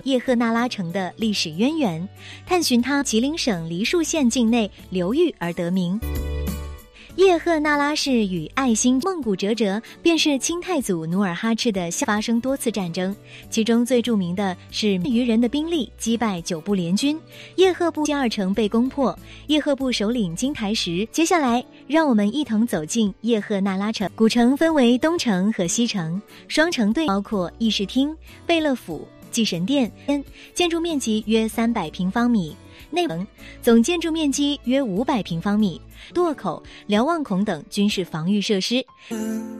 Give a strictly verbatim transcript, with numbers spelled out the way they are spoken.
叶赫那拉城的历史渊源，探寻它吉林省梨树县境内流域而得名。叶赫那拉氏与爱新孟古哲哲便是清太祖努尔哈赤的发生多次战争，其中最著名的是余人的兵力击败九部联军，叶赫部二城被攻破，叶赫部首领金台石。接下来让我们一同走进叶赫那拉城。古城分为东城和西城，双城对包括议事厅、贝勒府、祭神殿，建筑面积约三百平方米，内城总建筑面积约五百平方米，垛口、瞭望孔等均是防御设施。